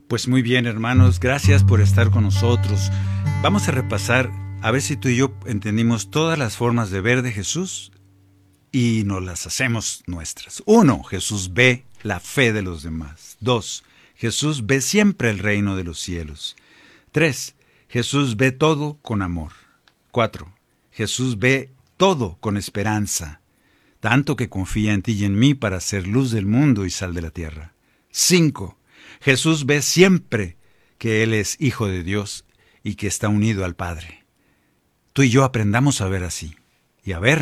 Pues muy bien, hermanos, gracias por estar con nosotros. Vamos a repasar, a ver si tú y yo entendimos todas las formas de ver de Jesús y nos las hacemos nuestras. 1. Jesús ve la fe de los demás. 2. Jesús ve siempre el reino de los cielos. 3. Jesús ve todo con amor. 4. Jesús ve todo con esperanza, tanto que confía en ti y en mí para ser luz del mundo y sal de la tierra. 5. Jesús ve siempre que Él es Hijo de Dios y que está unido al Padre. Tú y yo aprendamos a ver así y a ver